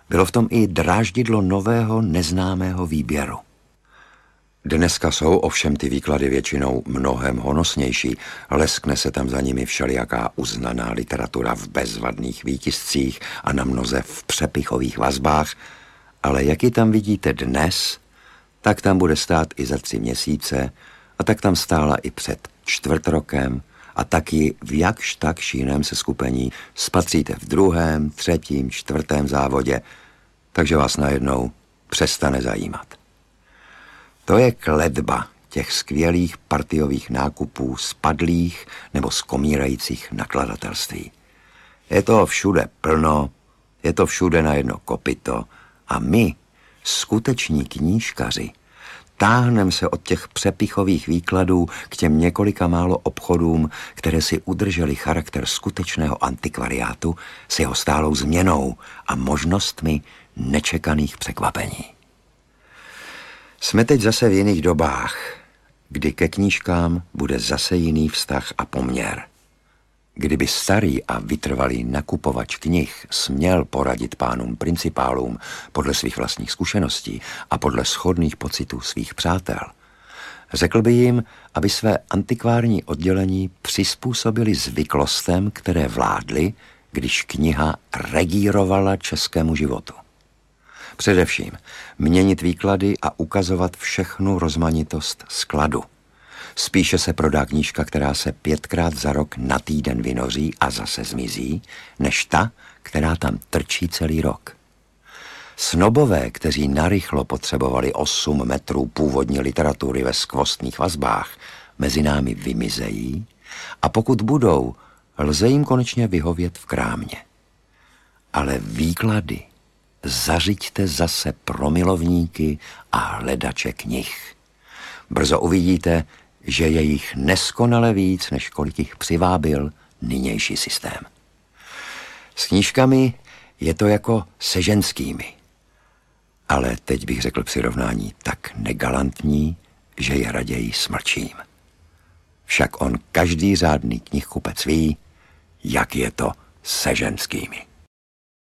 Bylo v tom i dráždidlo nového neznámého výběru. Dneska jsou ovšem ty výklady většinou mnohem honosnější. Leskne se tam za nimi všelijaká uznaná literatura v bezvadných výtiscích a na mnoze v přepichových vazbách, ale jak ji tam vidíte dnes, tak tam bude stát i za 3 měsíce a tak tam stála i před 4 rokem a taky v jakž tak jiném seskupení spatříte v 2., 3., 4. závodě, takže vás najednou přestane zajímat. To je kletba těch skvělých partiových nákupů spadlých nebo skomírajících nakladatelství. Je toho všude plno, je to všude na jedno kopyto a my, skuteční knížkaři, táhnem se od těch přepichových výkladů k těm několika málo obchodům, které si udrželi charakter skutečného antikvariátu s jeho stálou změnou a možnostmi nečekaných překvapení. Jsme teď zase v jiných dobách, kdy ke knížkám bude zase jiný vztah a poměr. Kdyby starý a vytrvalý nakupovač knih směl poradit pánům principálům podle svých vlastních zkušeností a podle shodných pocitů svých přátel, řekl by jim, aby své antikvární oddělení přizpůsobili zvyklostem, které vládly, když kniha regírovala českému životu. Především měnit výklady a ukazovat všechnu rozmanitost skladu. Spíše se prodá knížka, která se 5krát za rok na týden vynoří a zase zmizí, než ta, která tam trčí celý rok. Snobové, kteří narychlo potřebovali 8 metrů původní literatury ve skvostných vazbách, mezi námi vymizejí a pokud budou, lze jim konečně vyhovět v krámě. Ale výklady zařiďte zase pro milovníky a hledače knih. Brzo uvidíte, že je jich neskonale víc, než kolik jich přivábil nynější systém. S knížkami je to jako se ženskými. Ale teď bych řekl přirovnání tak negalantní, že je raději smlčím. Však on každý řádný knihkupec ví, jak je to se ženskými.